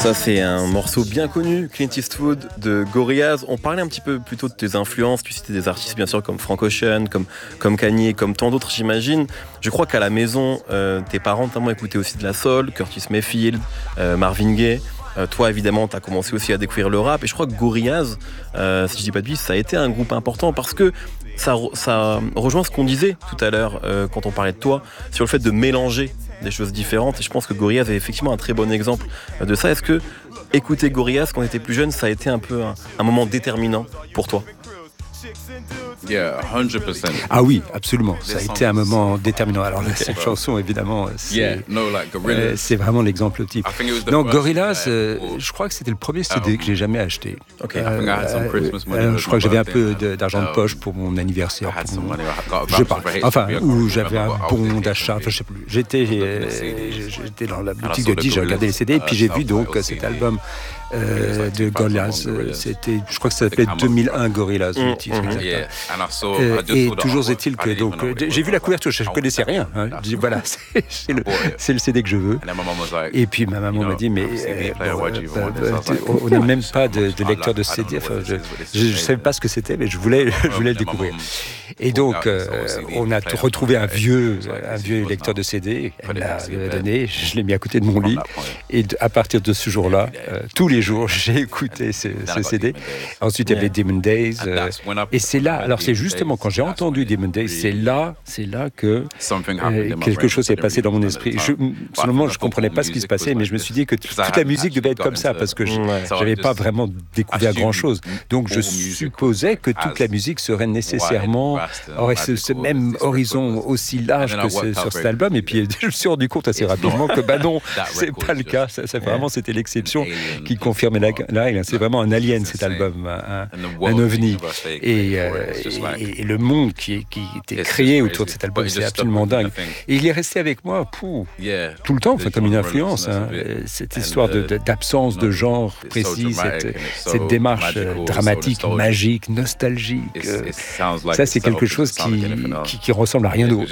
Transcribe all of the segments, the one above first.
Ça, c'est un morceau bien connu, Clint Eastwood de Gorillaz. On parlait un petit peu plutôt de tes influences. Tu citais des artistes, bien sûr, comme Frank Ocean, comme Kanye, comme tant d'autres, j'imagine. Je crois qu'à la maison, tes parents, notamment, écoutaient aussi de la soul, Curtis Mayfield, Marvin Gaye. Toi, évidemment, tu as commencé aussi à découvrir le rap. Et je crois que Gorillaz, si je dis pas de bêtises, ça a été un groupe important parce que ça rejoint ce qu'on disait tout à l'heure quand on parlait de toi, sur le fait de mélanger des choses différentes. Et je pense que Gorillaz est effectivement un très bon exemple de ça. Est-ce que écouter Gorillaz quand on était plus jeune, ça a été un peu un moment déterminant pour toi? Yeah, 100%. Ah oui, absolument. Ça a été un moment déterminant. Alors là, cette chanson, évidemment, c'est vraiment l'exemple type. Donc Gorillaz, je crois que c'était le premier CD que j'ai jamais acheté. Je crois que j'avais un peu d'argent de poche pour mon anniversaire. Ou j'avais un bon d'achat. Enfin, je sais plus. J'étais dans la boutique de disques, j'ai regardé les CD, et puis j'ai vu donc cet album de Gorillaz. Je crois que ça s'appelait 2001 Gorillaz, le titre exact. Et toujours est-il que donc j'ai vu la couverture, je ne connaissais rien. Hein. Je dis voilà, c'est le CD que je veux. Et puis ma maman m'a dit mais on n'a même pas de lecteur de CD. Enfin, je ne savais pas ce que c'était, mais je voulais le découvrir. Et donc on a retrouvé un vieux lecteur de CD. Elle l'a donné, je l'ai mis à côté de mon lit. Et à partir de ce jour-là, tous les jours, j'ai écouté ce CD. Ensuite, il y avait Demon Days. Et c'est là, alors c'est justement quand j'ai entendu Demon Days, c'est là que quelque chose s'est passé dans mon esprit. Seulement, je ne comprenais pas ce qui se passait, mais je me suis dit que toute la musique devait être comme ça, parce que je n'avais pas vraiment découvert grand-chose. Donc, je supposais que toute la musique serait nécessairement, aurait ce même horizon aussi large que sur cet album. Et puis, je me suis rendu compte assez rapidement que, non, c'est pas le cas. Ça vraiment, c'était l'exception qui confirmait la règle. C'est vraiment un alien, cet album, un ovni. Et le monde qui était créé autour de cet album, c'est absolument dingue. Et il est resté avec moi tout le temps, comme une influence. Hein. Cette histoire d'absence de genre précis, cette démarche dramatique, magique, nostalgique. Ça, c'est quelque chose qui ressemble à rien d'autre.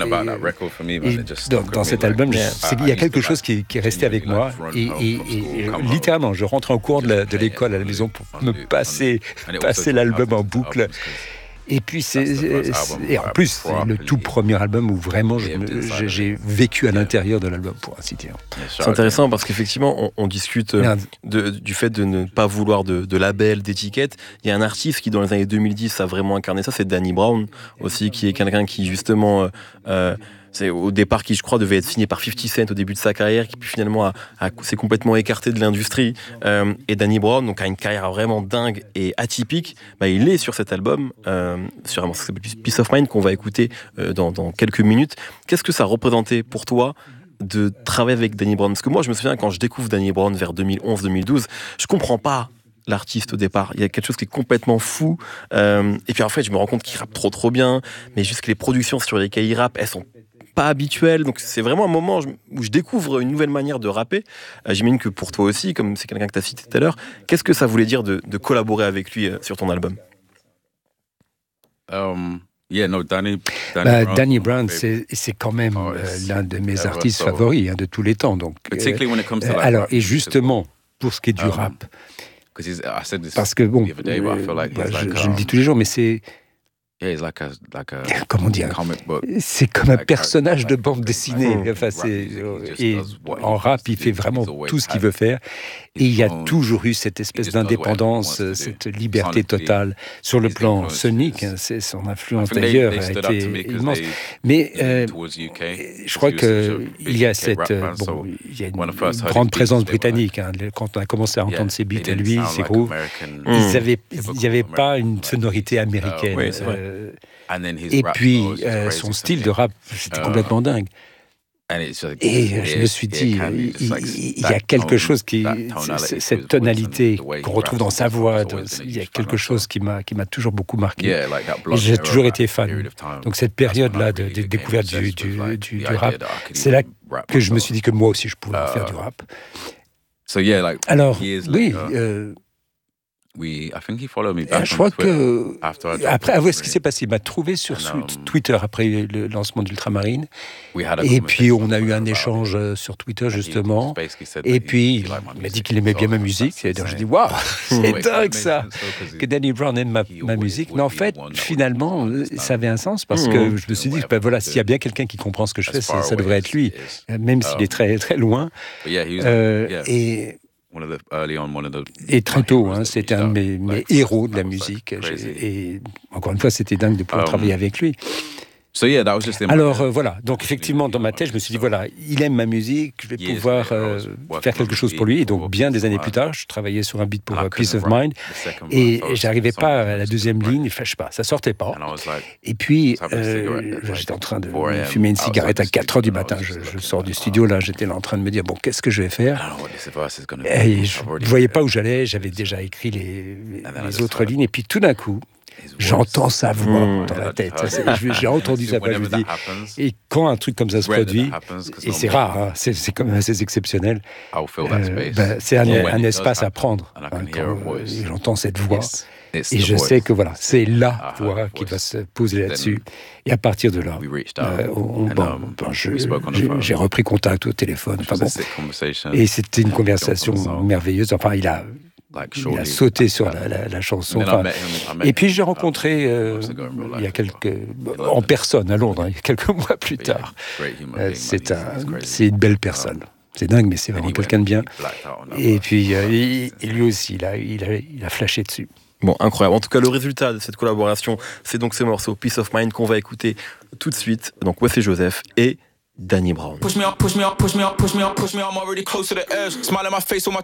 Dans cet album, il y a quelque chose qui est resté avec moi. Et littéralement, je rentre en cours de l'école à la maison pour me passer l'album en boucle. Et puis et en plus, c'est le tout premier album où vraiment j'ai vécu à l'intérieur de l'album, pour ainsi dire. C'est intéressant parce qu'effectivement, on discute du fait de ne pas vouloir de label, d'étiquette. Il y a un artiste qui, dans les années 2010, a vraiment incarné ça, c'est Danny Brown aussi, qui est quelqu'un qui, justement... c'est au départ qui, je crois, devait être signé par 50 Cent au début de sa carrière, qui puis finalement s'est complètement écarté de l'industrie. Et Danny Brown, donc, a une carrière vraiment dingue et atypique. Il est sur cet album, sur un morceau qui s'appelle Peace of Mind, qu'on va écouter dans quelques minutes. Qu'est-ce que ça représentait pour toi de travailler avec Danny Brown? Parce que moi, je me souviens, quand je découvre Danny Brown vers 2011-2012, je comprends pas l'artiste au départ. Il y a quelque chose qui est complètement fou. Et puis en fait, je me rends compte qu'il rappe trop bien, mais juste que les productions sur lesquelles il rappe, elles sont pas habituel, donc c'est vraiment un moment où je découvre une nouvelle manière de rapper. J'imagine que pour toi aussi, comme c'est quelqu'un que tu as cité tout à l'heure, qu'est-ce que ça voulait dire de collaborer avec lui sur ton album? Danny Brown, c'est quand même l'un de mes artistes favoris de tous les temps. Donc, alors, et justement, pour ce qui est du rap, parce que bon, je le dis tous les jours, mais c'est... Comment dire? C'est comme un personnage de bande dessinée. Enfin, et en rap, il fait vraiment tout ce qu'il veut faire. Et il y a toujours eu cette espèce d'indépendance, cette liberté totale. Sur le plan sonique, son influence d'ailleurs a été immense. Mais je crois qu'il y a il y a une grande présence britannique. Quand on a commencé à entendre ses beats à lui, ses grooves, il n'y avait pas une sonorité américaine. Oui, c'est vrai. Et puis, son style de rap, c'était complètement dingue. Et je me suis dit, il y a quelque chose cette tonalité qu'on retrouve dans sa voix, il y a quelque chose qui m'a toujours beaucoup marqué. Et j'ai toujours été fan. Donc cette période-là de découverte du rap, c'est là que je me suis dit que moi aussi je pouvais faire du rap. Alors, oui... Je crois que après, ce qui s'est passé, il m'a trouvé sur Twitter après le lancement d'Ultramarine. Et puis on a eu un échange sur Twitter justement. Et puis il m'a dit qu'il aimait bien ma musique. Et donc j'ai dit waouh, c'est dingue ça, que Danny Brown aime ma musique. Mais en fait, finalement, ça avait un sens parce que je me suis dit, voilà, s'il y a bien quelqu'un qui comprend ce que je fais, ça devrait être lui, même s'il est très très loin. Et très tôt, c'était un de mes héros de la musique. Et encore une fois, c'était dingue de pouvoir travailler avec lui. Alors voilà, donc effectivement dans ma tête je me suis dit voilà, il aime ma musique, je vais pouvoir faire quelque chose pour lui. Et donc bien des années plus tard, je travaillais sur un beat pour Peace of Mind et j'arrivais pas à la deuxième ligne, enfin, je sais pas, ça sortait pas. Et puis j'étais en train de fumer une cigarette à 4h du matin, je sors du studio là, j'étais là en train de me dire bon, qu'est-ce que je vais faire? Et je voyais pas où j'allais, j'avais déjà écrit les autres lignes et puis tout d'un coup j'entends sa voix dans la tête. J'ai entendu sa voix, je me dis, et quand un truc comme ça se produit, et c'est rare, c'est quand même assez exceptionnel, c'est un espace à prendre. Quand j'entends cette voix, et je sais que voilà, c'est la voix qui va se poser là-dessus. Et à partir de là, j'ai repris contact au téléphone. Et c'était une conversation merveilleuse. Enfin, il a sauté sur la chanson. Et puis j'ai rencontré il y a en personne à Londres, il y a quelques mois plus tard. C'est une belle personne. C'est dingue, mais c'est vraiment quelqu'un de bien. Et puis lui aussi, il a flashé dessus. Bon, incroyable. En tout cas, le résultat de cette collaboration, c'est donc ce morceau Peace of Mind qu'on va écouter tout de suite. Donc Wesley Joseph et Danny Brown. Push me up, push me up, push me up, push me up, push me up. I'm already close to the edge. Smile in my face, all my